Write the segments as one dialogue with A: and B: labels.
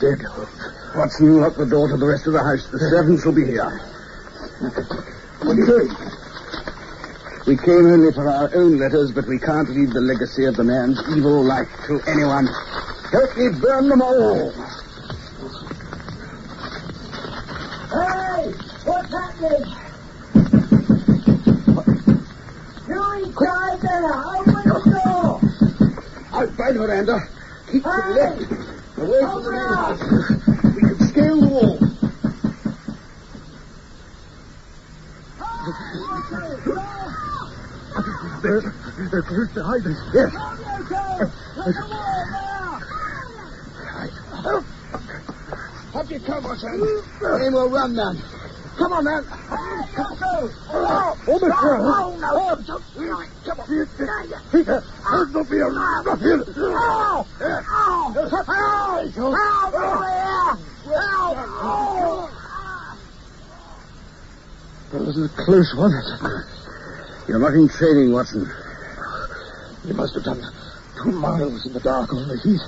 A: dead, Holmes. Watson, lock the door to the rest of the house. The servants will be here. What are you doing? We came only for our own letters, but we can't leave the legacy of the man's evil life to anyone. Help me burn them all.
B: Hey! What's happening? You inside there! Open the door!
A: Out by the veranda. Keep to the left. Away from the main house. We can scale the wall. They're close behind us. Yes. Up you come, Watson. Aim will run, man. Come on, man. Oh, Mr. Holmes. No. Come on. Don't be a ruffian. Well, this is a close one. You're not in training, Watson. You must have done 2 miles in the dark on the heath.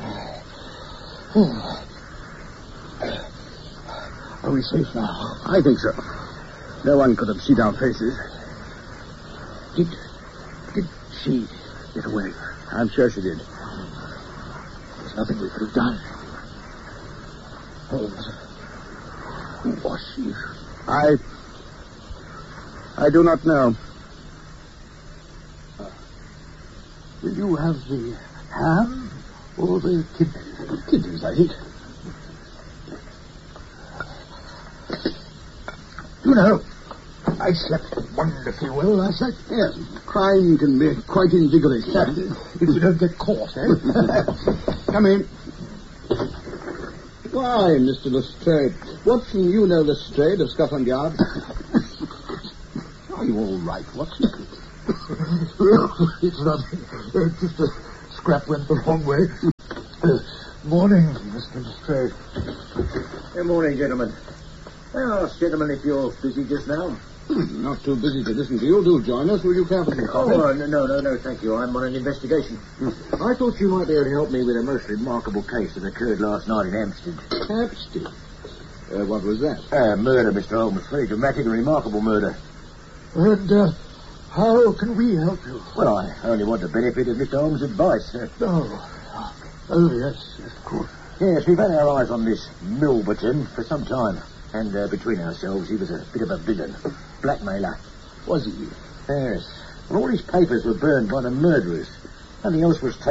A: Are we safe now? I think so. No one could have seen our faces. Did she get away? I'm sure she did. There's nothing we could have done. Holmes, who was she? I do not know. Will you have the ham or the kidneys? Kidneys, I think. You know, I slept wonderfully well last night. Yes, crime can be quite invigorating. If you don't get caught, eh? Come in. Why, Mr. Lestrade? Watson, you know Lestrade of Scotland Yard. Are you all right, Watson? It's nothing. Just a scrap went the wrong way. Morning, Mr. Lestrade.
C: Good morning, gentlemen. May I ask, gentlemen, if you're busy just now?
A: Not too busy to listen to you. Do join us. Will you care for some coffee?
C: Oh, no, thank you. I'm on an investigation. I thought you might be able to help me with a most remarkable case that occurred last night in Hampstead.
A: Hampstead? What was that?
C: Murder, Mr. Holmes. Very dramatic and remarkable murder.
A: And, how can we help you?
C: Well, I only want the benefit of Mr. Holmes' advice.
A: Oh, yes, of course.
C: Yes, we've had our eyes on this Milverton for some time. And between ourselves, he was a bit of a villain. Blackmailer.
A: Was he?
C: Yes. Well, all his papers were burned by the murderers. Nothing else was taken.